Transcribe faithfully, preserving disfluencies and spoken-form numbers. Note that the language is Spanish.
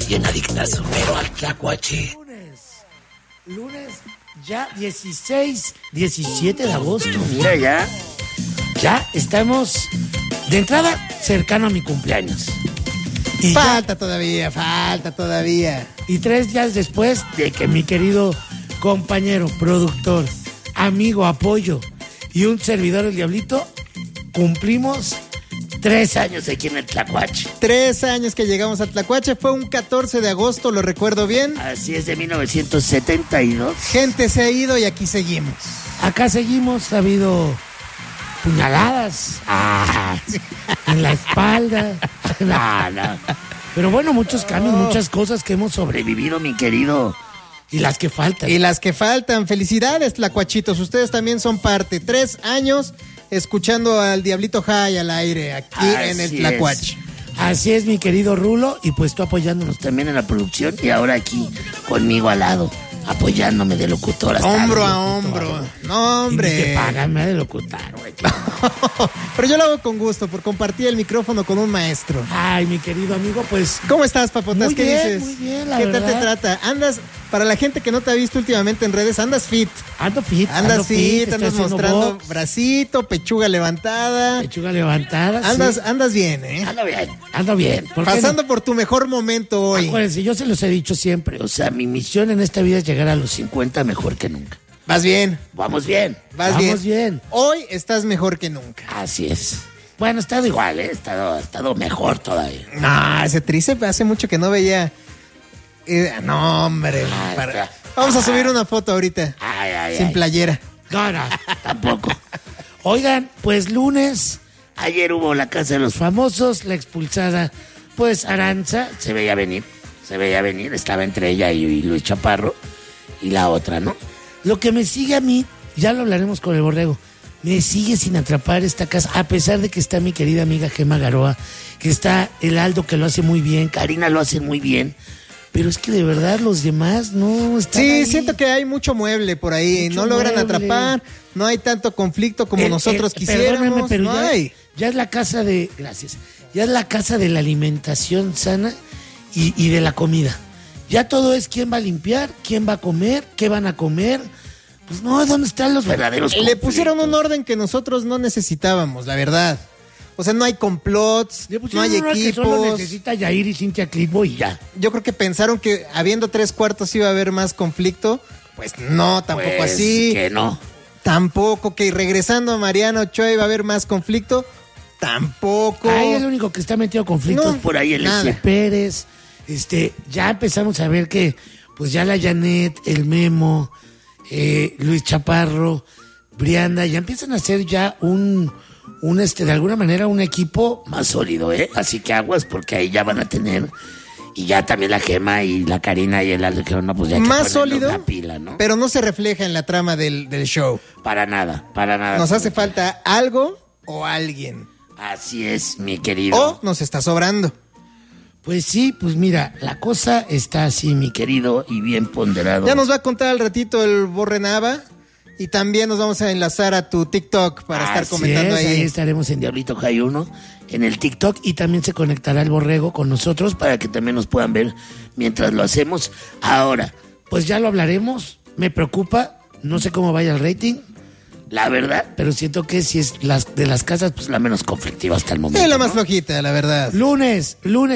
bien adictazo, pero al tlacuache. Lunes, lunes ya dieciséis, diecisiete de agosto. Mira ya. Ya estamos de entrada cercano a mi cumpleaños. Y falta ya, todavía, falta todavía. Y tres días después de que mi querido compañero, productor, amigo, apoyo y un servidor, el Diablito, cumplimos tres años aquí en el Tlacuache. Tres años que llegamos a Tlacuache, fue un catorce de agosto, lo recuerdo bien. Así es, de mil novecientos setenta y dos. Gente se ha ido y aquí seguimos. Acá seguimos, ha habido puñaladas ah, en la espalda. No, no. Pero bueno, muchos cambios, Oh. muchas cosas que hemos sobrevivido, mi querido. Y las que faltan. Y las que faltan. Felicidades, Tlacuachitos, ustedes también son parte. Tres años escuchando al Diablito High al aire, aquí Así en el es. Tlacuache. Así es, mi querido Rulo, y pues tú apoyándonos También en la producción y ahora aquí conmigo al lado, apoyándome de locutor. hasta Hombro de a locutor. hombro. No, Y ni hombre. te pagan, me ha de locutar, güey. Pero yo lo hago con gusto, por compartir el micrófono con un maestro. Ay, mi querido amigo, pues ¿Cómo estás, Papotas? Muy ¿Qué bien, dices? muy bien, la ¿Qué tal te verdad. trata? Andas, para la gente que no te ha visto últimamente en redes, andas fit. ando fit. Andas ando fit, estoy andas haciendo mostrando box, bracito, pechuga levantada. pechuga levantada. Andas, sí. andas bien, ¿eh? Anda bien. Ando bien. ¿Por qué Pasando por tu mejor momento no? hoy. Acuérdense, yo se los he dicho siempre. O sea, mi misión en esta vida es llegar a los cincuenta mejor que nunca. Vas bien, Vamos bien. vas Vamos bien. bien. Hoy estás mejor que nunca. Así es. Bueno, he estado igual, ¿eh? He estado, he estado mejor todavía. No, ese tríceps hace mucho que no veía. Eh, no, hombre. Ay, para- ya. Vamos a subir una foto ahorita. Ay, ay, Sin ay. playera. No, no. Tampoco. Oigan, pues lunes, Ayer hubo la casa de los famosos, la expulsada, pues Aranza. Se veía venir, se veía venir, estaba entre ella y, y Luis Chaparro y la otra, ¿no? Lo que me sigue a mí, ya lo hablaremos con el Borrego, me sigue sin atrapar esta casa, a pesar de que está mi querida amiga Gema Garoa, que está el Aldo, que lo hace muy bien, Karina lo hace muy bien. pero es que de verdad los demás no están Sí, ahí. siento que hay mucho mueble por ahí. Mucho no logran mueble. atrapar. No hay tanto conflicto como Eh, nosotros eh, quisiéramos. perdóname, pero no ya, hay. ya es la casa de, gracias, ya es la casa de la alimentación sana y, y de la comida. Ya todo es quién va a limpiar, quién va a comer, qué van a comer. Pues no, ¿dónde están los verdaderos Le pusieron un conflictos? orden que nosotros no necesitábamos, la verdad. O sea, no hay complots, Le no pusieron hay uno que solo equipos. necesita Yair y Cintia Clitbo y ya. Yo creo que pensaron que habiendo tres cuartos iba a haber más conflicto. Pues no, tampoco Pues, así. que no. Tampoco que regresando a Mariano Ochoa iba a haber más conflicto. Tampoco. Ahí el único que está metido en conflictos No, por ahí el nada. S. Pérez. Este, ya empezamos a ver que, pues ya la Janet, el Memo, eh, Luis Chaparro, Brianda, ya empiezan a ser ya un, un este, de alguna manera un equipo Más sólido, ¿eh? Así que aguas porque ahí ya van a tener. Y ya también la Gema y la Karina y el Aldo dijeron, no, pues ya hay que más ponerle sólido, una pila, ¿no? pero no se refleja en la trama del, del show. Para nada, para nada. Nos hace falta algo o alguien. Así es, mi querido. O nos está sobrando. Pues sí, pues mira, la cosa está así, mi querido. Querido y bien ponderado. Ya nos va a contar al ratito el Borre Nava. Y también nos vamos a enlazar a tu TikTok para estar Así comentando es, ahí ahí. estaremos en Diablito Jai uno en el TikTok y también se conectará el Borrego con nosotros. para que también nos puedan ver mientras lo hacemos. Ahora, Pues ya lo hablaremos, me preocupa, no sé cómo vaya el rating, la verdad, pero siento que si es las de las casas, pues la menos conflictiva hasta el momento. Sí, la más ¿no? flojita, la verdad. lunes, lunes.